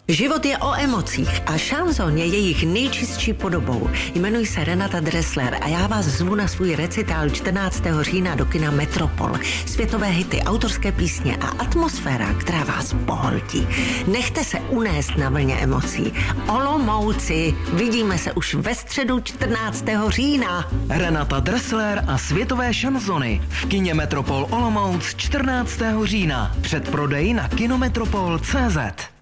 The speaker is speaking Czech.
Život je o emocích a šanson je jejich nejčistší podobou. Jmenuji se Renata Dressler a já vás zvu na svůj recitál 14. října do kina Metropol. Světové hity, autorské písně a atmosféra, která vás pohltí. Nechte se unést na vlně emocí. Olomouci, vidíme se už ve středu 14. října. Renata Dressler a světové šansony v kině Metropol Olomouc 14. října. Předprodej na kinometropol.cz.